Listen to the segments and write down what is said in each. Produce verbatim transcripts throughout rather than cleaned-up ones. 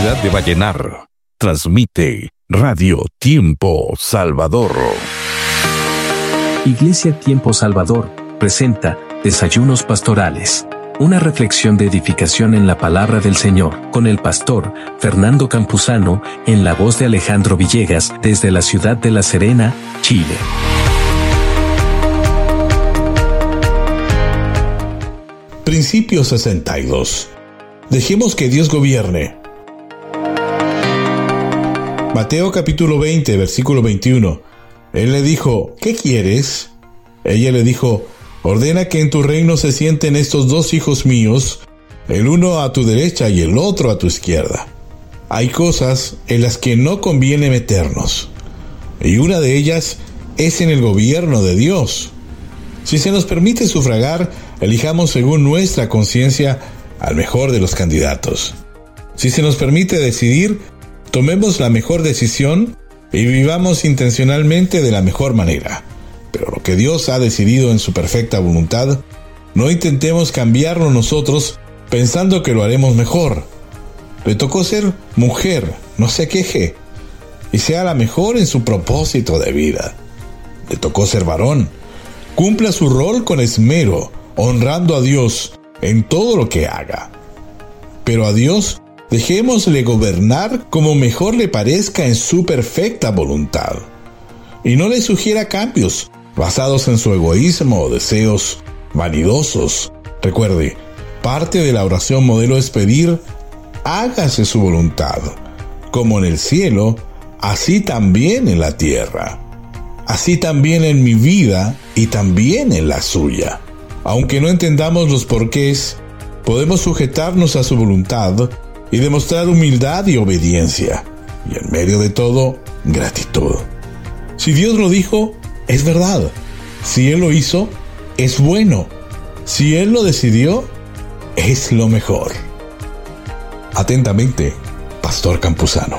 ciudad de Vallenar, transmite Radio Tiempo Salvador. Iglesia Tiempo Salvador presenta Desayunos Pastorales, una reflexión de edificación en la palabra del Señor, con el pastor Fernando Campuzano, en la voz de Alejandro Villegas, desde la ciudad de La Serena, Chile. Principio sesenta y dos. Dejemos que Dios gobierne. Mateo capítulo veinte, versículo veintiuno. Él le dijo, ¿qué quieres? Ella le dijo, ordena que en tu reino se sienten estos dos hijos míos, el uno a tu derecha y el otro a tu izquierda. Hay cosas en las que no conviene meternos, y una de ellas es en el gobierno de Dios. Si se nos permite sufragar, elijamos según nuestra conciencia al mejor de los candidatos. Si se nos permite decidir, tomemos la mejor decisión y vivamos intencionalmente de la mejor manera. Pero lo que Dios ha decidido en su perfecta voluntad, no intentemos cambiarlo nosotros pensando que lo haremos mejor. Le tocó ser mujer, no se queje, y sea la mejor en su propósito de vida. Le tocó ser varón, cumpla su rol con esmero, honrando a Dios en todo lo que haga. Pero a Dios, dejémosle gobernar como mejor le parezca en su perfecta voluntad. Y no le sugiera cambios basados en su egoísmo o deseos vanidosos. Recuerde, parte de la oración modelo es pedir, hágase su voluntad, como en el cielo, así también en la tierra. Así también en mi vida y también en la suya. Aunque no entendamos los porqués, podemos sujetarnos a su voluntad y demostrar humildad y obediencia. Y en medio de todo, gratitud. Si Dios lo dijo, es verdad. Si Él lo hizo, es bueno. Si Él lo decidió, es lo mejor. Atentamente, Pastor Campuzano.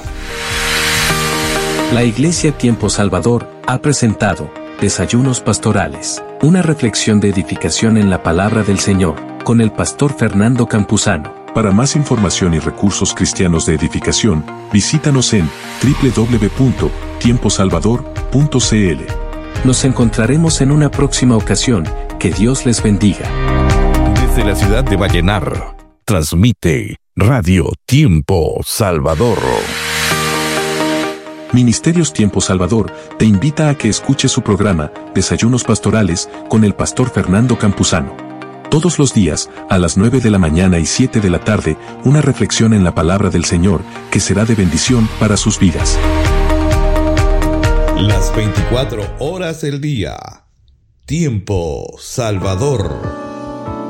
La Iglesia Tiempo Salvador ha presentado Desayunos Pastorales, una reflexión de edificación en la palabra del Señor, con el pastor Fernando Campuzano. Para más información y recursos cristianos de edificación, visítanos en doble u doble u doble u punto tiempo salvador punto c l. Nos encontraremos en una próxima ocasión. Que Dios les bendiga. Desde la ciudad de Vallenar, transmite Radio Tiempo Salvador. Ministerios Tiempo Salvador te invita a que escuches su programa Desayunos Pastorales con el pastor Fernando Campuzano. Todos los días, a las nueve de la mañana y siete de la tarde, una reflexión en la palabra del Señor que será de bendición para sus vidas. Las veinticuatro horas del día. Tiempo Salvador.